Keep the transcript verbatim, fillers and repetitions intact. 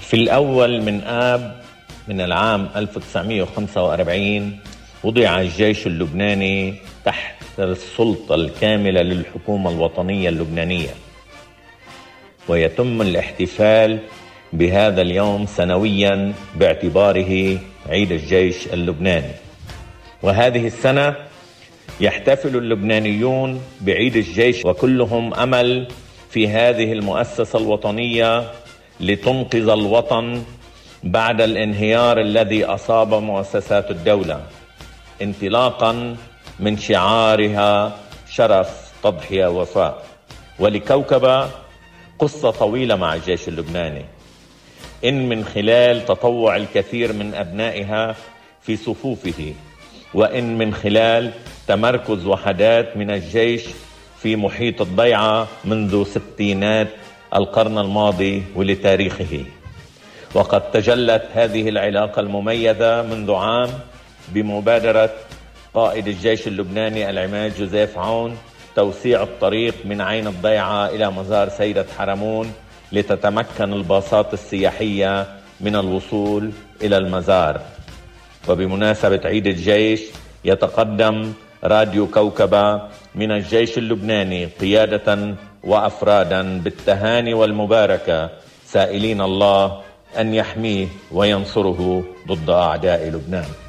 في الأول من آب من العام ألف وتسعمائة وخمسة وأربعين وضع الجيش اللبناني تحت السلطة الكاملة للحكومة الوطنية اللبنانية، ويتم الاحتفال بهذا اليوم سنويا باعتباره عيد الجيش اللبناني. وهذه السنة يحتفل اللبنانيون بعيد الجيش، وكلهم أمل في هذه المؤسسة الوطنية لتنقذ الوطن بعد الانهيار الذي أصاب مؤسسات الدولة، انطلاقا من شعارها شرف تضحية وفاء. ولكوكبة قصة طويلة مع الجيش اللبناني، إن من خلال تطوع الكثير من أبنائها في صفوفه، وإن من خلال تمركز وحدات من الجيش في محيط الضيعة منذ ستينات القرن الماضي ولتاريخه. وقد تجلت هذه العلاقة المميزة منذ عام بمبادرة قائد الجيش اللبناني العماد جوزيف عون توسيع الطريق من عين الضيعة إلى مزار سيدة حرمون لتتمكن الباصات السياحية من الوصول إلى المزار. وبمناسبة عيد الجيش يتقدم راديو كوكبة من الجيش اللبناني قيادة وأفرادا بالتهاني والمباركة، سائلين الله أن يحميه وينصره ضد أعداء لبنان.